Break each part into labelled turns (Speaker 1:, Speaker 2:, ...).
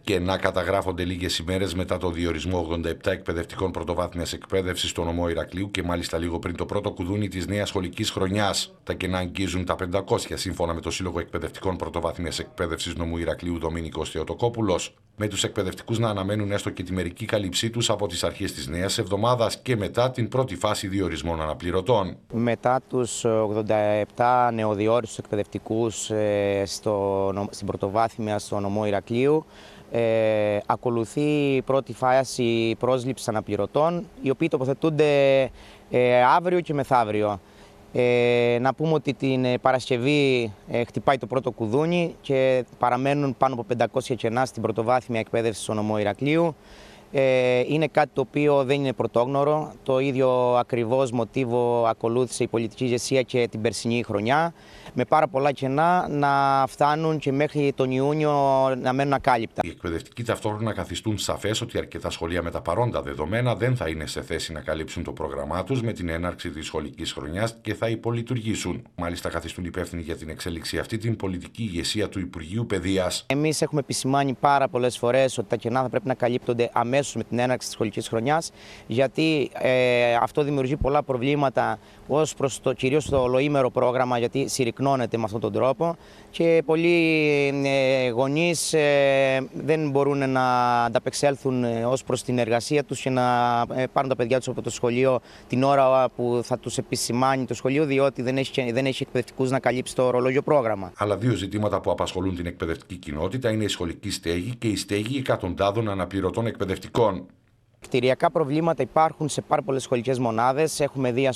Speaker 1: Και να καταγράφονται λίγες ημέρες μετά το διορισμό 87 εκπαιδευτικών πρωτοβάθμιας εκπαίδευσης στο νομό Ηρακλείου και μάλιστα λίγο πριν το πρώτο κουδούνι της νέας σχολικής χρονιάς. Τα κενά αγγίζουν τα 500 σύμφωνα με το Σύλλογο Εκπαιδευτικών Πρωτοβάθμιας Εκπαίδευσης νομού Ηρακλείου Δομήνικος Θεοτοκόπουλος. Με τους εκπαιδευτικούς να αναμένουν έστω και τη μερική κάλυψή τους από τις αρχές της νέας εβδομάδας και μετά την πρώτη φάση διορισμών αναπληρωτών.
Speaker 2: Μετά τους 87 νεοδιόριστους εκπαιδευτικούς στην πρωτοβάθμια στο νομό Ηρακλείου, ακολουθεί η πρώτη φάση πρόσληψης αναπληρωτών, οι οποίοι τοποθετούνται αύριο και μεθαύριο. Να πούμε ότι την Παρασκευή χτυπάει το πρώτο κουδούνι και παραμένουν πάνω από 500 κενά στην πρωτοβάθμια εκπαίδευση στο νομό Ηρακλείου. Είναι κάτι το οποίο δεν είναι πρωτόγνωρο. Το ίδιο ακριβώς μοτίβο ακολούθησε η πολιτική ηγεσία και την περσινή χρονιά, με πάρα πολλά κενά να φτάνουν και μέχρι τον Ιούνιο να μένουν ακάλυπτα.
Speaker 1: Οι εκπαιδευτικοί ταυτόχρονα καθιστούν σαφές ότι αρκετά σχολεία με τα παρόντα δεδομένα δεν θα είναι σε θέση να καλύψουν το πρόγραμμά τους με την έναρξη της σχολικής χρονιάς και θα υπολειτουργήσουν. Μάλιστα, καθιστούν υπεύθυνοι για την εξέλιξη αυτή την πολιτική ηγεσία του Υπουργείου Παιδείας.
Speaker 2: Εμείς έχουμε επισημάνει πάρα πολλές φορές ότι τα κενά θα πρέπει να καλύπτονται αμέσως με την έναρξη της σχολικής χρονιάς, γιατί αυτό δημιουργεί πολλά προβλήματα ως προς κυρίως το ολοήμερο πρόγραμμα, γιατί συρρυκνώνεται με αυτόν τον τρόπο και πολλοί γονείς δεν μπορούν να ανταπεξέλθουν ως προς την εργασία τους και να πάρουν τα παιδιά τους από το σχολείο την ώρα που θα τους επισημάνει το σχολείο, διότι δεν έχει εκπαιδευτικούς να καλύψει το ορολόγιο πρόγραμμα.
Speaker 1: Άλλα δύο ζητήματα που απασχολούν την εκπαιδευτική κοινότητα είναι η σχολική στέγη και η στέγη εκατοντάδων αναπληρωτών εκπαιδευτικών.
Speaker 2: Κτηριακά προβλήματα υπάρχουν σε πάρα πολλές σχολικές μονάδες. Έχουμε δει,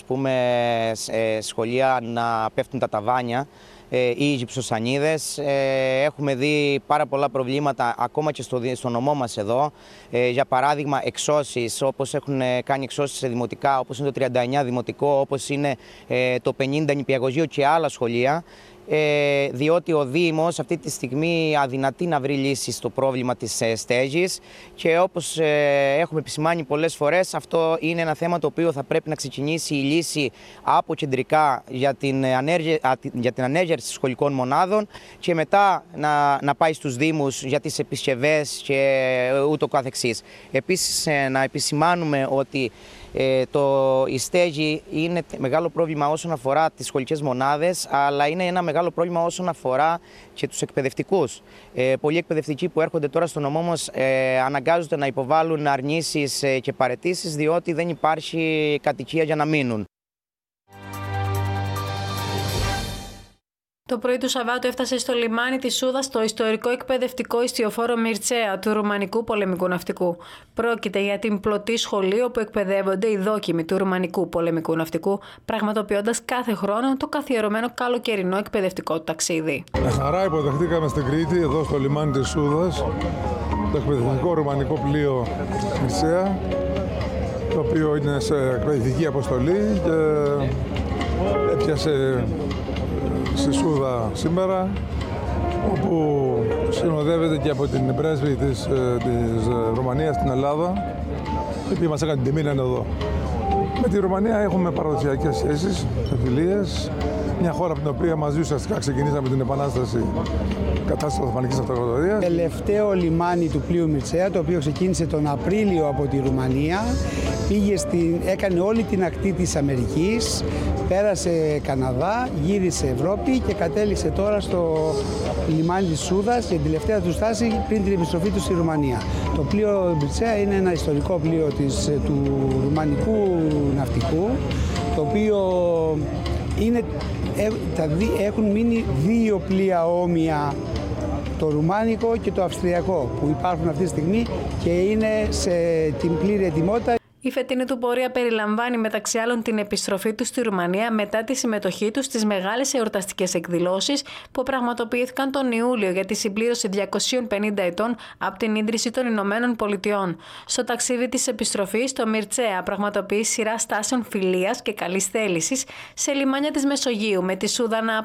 Speaker 2: σχολεία να πέφτουν τα ταβάνια ή γυψοσανίδες. Έχουμε δει πάρα πολλά προβλήματα ακόμα και στο νομό μας εδώ. Για παράδειγμα, εξώσεις, όπως έχουν κάνει εξώσεις σε δημοτικά, όπως είναι το 39 δημοτικό, όπως είναι το 50 νηπιαγωγείο και άλλα σχολεία. Διότι ο Δήμος αυτή τη στιγμή αδυνατεί να βρει λύσεις στο πρόβλημα της στέγης και όπως έχουμε επισημάνει πολλές φορές, αυτό είναι ένα θέμα το οποίο θα πρέπει να ξεκινήσει η λύση από κεντρικά για την ανέγερση σχολικών μονάδων και μετά να πάει στους Δήμους για τις επισκευές και ούτω καθεξής. Επίσης, να επισημάνουμε ότι η στέγη είναι μεγάλο πρόβλημα όσον αφορά τις σχολικές μονάδες, αλλά είναι ένα μεγάλο πρόβλημα όσον αφορά και τους εκπαιδευτικούς. Πολλοί εκπαιδευτικοί που έρχονται τώρα στο νομό μας αναγκάζονται να υποβάλουν αρνήσεις και παραιτήσεις, διότι δεν υπάρχει κατοικία για να μείνουν.
Speaker 3: Το πρωί του Σαββάτου έφτασε στο λιμάνι της Σούδας το ιστορικό εκπαιδευτικό ιστιοφόρο Μιρτσέα του Ρουμανικού Πολεμικού Ναυτικού. Πρόκειται για την πλωτή σχολή όπου εκπαιδεύονται οι δόκιμοι του Ρουμανικού Πολεμικού Ναυτικού, πραγματοποιώντας κάθε χρόνο το καθιερωμένο καλοκαιρινό εκπαιδευτικό ταξίδι.
Speaker 4: Με χαρά υποδεχτήκαμε στην Κρήτη, εδώ στο λιμάνι της Σούδας, το εκπαιδευτικό ρουμανικό πλοίο Μιρτσέα, το οποίο είναι σε εκπαιδευτική αποστολή και έπιασε στη Σούδα σήμερα, όπου συνοδεύεται και από την πρέσβη της Ρουμανίας στην Ελλάδα, η οποία μας έκανε την τιμή να είναι εδώ. Με τη Ρουμανία έχουμε παραδοσιακές σχέσεις, φιλίες, μια χώρα από την οποία μαζί ουσιαστικά ξεκινήσαμε την επανάσταση κατά της Οθωμανικής Αυτοκρατορίας.
Speaker 5: Τελευταίο λιμάνι του πλοίου Μιρτσέα, το οποίο ξεκίνησε τον Απρίλιο από τη Ρουμανία, έκανε όλη την ακτή της Αμερικής, πέρασε Καναδά, γύρισε Ευρώπη και κατέληξε τώρα στο λιμάνι της Σούδας για την τελευταία του στάση πριν την επιστροφή του στη Ρουμανία. Το πλοίο Μιρτσέα είναι ένα ιστορικό πλοίο του Ρουμανικού Ναυτικού, το οποίο έχουν μείνει δύο πλοία όμοια, το ρουμάνικο και το αυστριακό, που υπάρχουν αυτή τη στιγμή και είναι σε την πλήρη ετοιμότητα.
Speaker 3: Η φετινή του πορεία περιλαμβάνει μεταξύ άλλων την επιστροφή του στη Ρουμανία μετά τη συμμετοχή του στις μεγάλες εορταστικές εκδηλώσεις που πραγματοποιήθηκαν τον Ιούλιο για τη συμπλήρωση 250 ετών από την ίδρυση των Ηνωμένων Πολιτειών. Στο ταξίδι της επιστροφής, το Μιρτσέα πραγματοποιεί σειρά στάσεων φιλίας και καλής θέλησης σε λιμάνια της Μεσογείου, με τη Σούδα να